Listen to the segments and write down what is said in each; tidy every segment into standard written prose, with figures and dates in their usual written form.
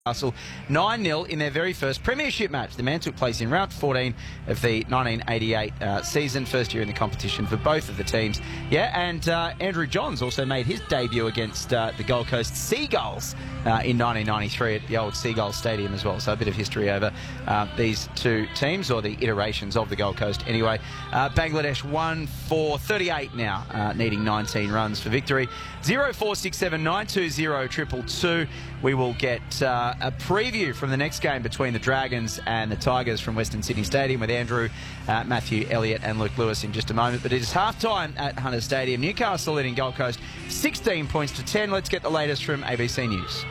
Newcastle 9-0 in their very first premiership match. The man took place in round 14 of the 1988 season, first year in the competition for both of the teams. Yeah, and Andrew Johns also made his debut against the Gold Coast Seagulls in 1993 at the old Seagulls Stadium as well. So a bit of history over these two teams, or the iterations of the Gold Coast anyway. Bangladesh won for 38 now, needing 19 runs for victory. 0467 920 222. We will get a preview from the next game between the Dragons and the Tigers from Western Sydney Stadium with Andrew, Matthew, Elliott and Luke Lewis in just a moment. But it is half-time at Hunter Stadium. Newcastle leading Gold Coast 16 points to 10. Let's get the latest from ABC News.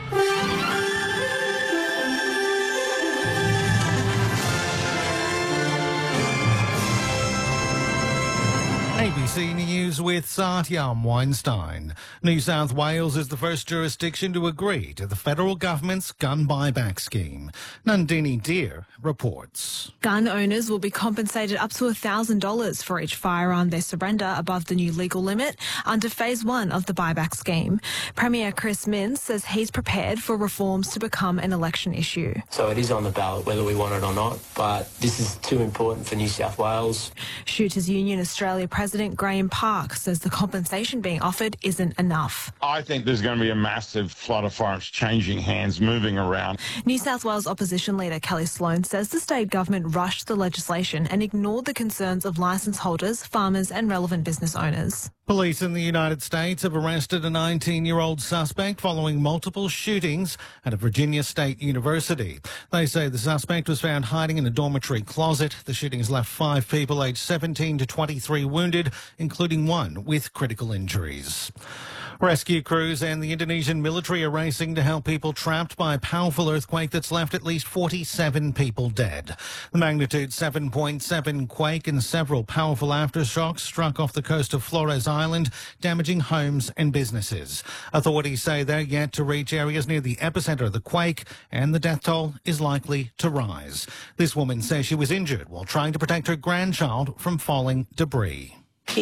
ABC News with Satyam Weinstein. New South Wales is the first jurisdiction to agree to the federal government's gun buyback scheme. Nandini Deer reports. Gun owners will be compensated up to $1,000 for each firearm they surrender above the new legal limit under Phase 1 of the buyback scheme. Premier Chris Minns says he's prepared for reforms to become an election issue. So it is on the ballot whether we want it or not, but this is too important for New South Wales. Shooters Union Australia President Graham Park says the compensation being offered isn't enough. I think there's going to be a massive flood of firearms changing hands, moving around. New South Wales opposition leader Kelly Sloan says the state government rushed the legislation and ignored the concerns of licence holders, farmers and relevant business owners. Police in the United States have arrested a 19-year-old suspect following multiple shootings at a Virginia State University. They say the suspect was found hiding in a dormitory closet. The shootings left 5 people aged 17 to 23 wounded, including one with critical injuries. Rescue crews and the Indonesian military are racing to help people trapped by a powerful earthquake that's left at least 47 people dead. The magnitude 7.7 quake and several powerful aftershocks struck off the coast of Flores Island, damaging homes and businesses. Authorities say they're yet to reach areas near the epicenter of the quake, and the death toll is likely to rise. This woman says she was injured while trying to protect her grandchild from falling debris.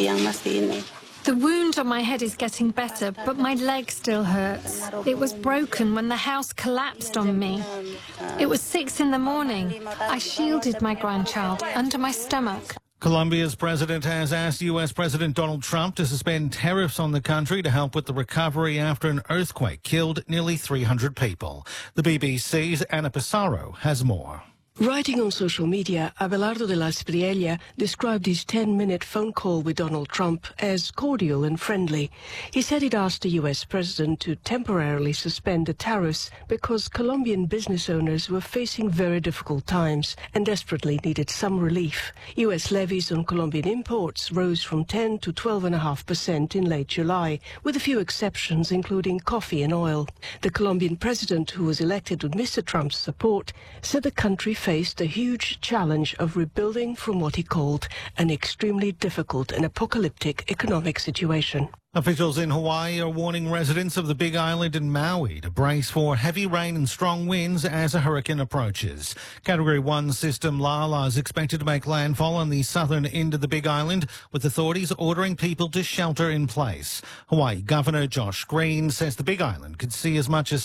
The wound on my head is getting better, but my leg still hurts. It was broken when the house collapsed on me. It was 6 in the morning. I shielded my grandchild under my stomach. Colombia's president has asked U.S. President Donald Trump to suspend tariffs on the country to help with the recovery after an earthquake killed nearly 300 people. The BBC's Ana Pissarro has more. Writing on social media, Abelardo de la Espriella described his 10-minute phone call with Donald Trump as cordial and friendly. He said he'd asked the U.S. president to temporarily suspend the tariffs because Colombian business owners were facing very difficult times and desperately needed some relief. U.S. levies on Colombian imports rose from 10 to 12.5% in late July, with a few exceptions including coffee and oil. The Colombian president, who was elected with Mr. Trump's support, said the country faced a huge challenge of rebuilding from what he called an extremely difficult and apocalyptic economic situation. Officials in Hawaii are warning residents of the Big Island and Maui to brace for heavy rain and strong winds as a hurricane approaches. Category 1 system Lala is expected to make landfall on the southern end of the Big Island, with authorities ordering people to shelter in place. Hawaii Governor Josh Green says the Big Island could see as much as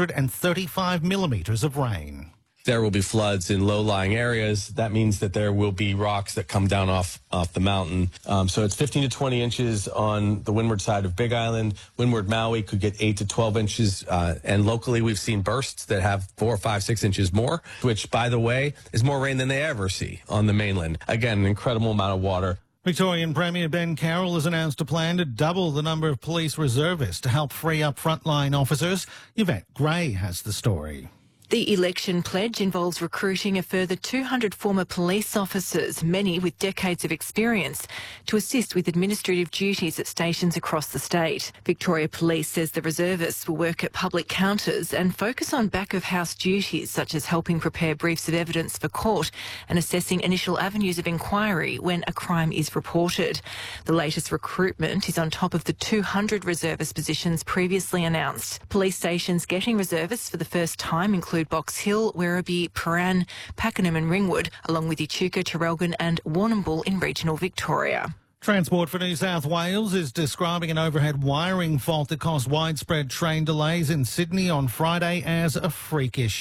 635 millimetres of rain. There will be floods in low-lying areas. That means that there will be rocks that come down off the mountain. So it's 15 to 20 inches on the windward side of Big Island. Windward Maui could get 8 to 12 inches. And locally, we've seen bursts that have 4, 5, 6 inches more, which, by the way, is more rain than they ever see on the mainland. Again, an incredible amount of water. Victorian Premier Ben Carroll has announced a plan to double the number of police reservists to help free up frontline officers. Yvette Gray has the story. The election pledge involves recruiting a further 200 former police officers, many with decades of experience, to assist with administrative duties at stations across the state. Victoria Police says the reservists will work at public counters and focus on back-of-house duties such as helping prepare briefs of evidence for court and assessing initial avenues of inquiry when a crime is reported. The latest recruitment is on top of the 200 reservist positions previously announced. Police stations getting reservists for the first time include Box Hill, Werribee, Prahran, Pakenham and Ringwood, along with Echuca, Traralgon and Warrnambool in regional Victoria. Transport for New South Wales is describing an overhead wiring fault that caused widespread train delays in Sydney on Friday as a freak issue.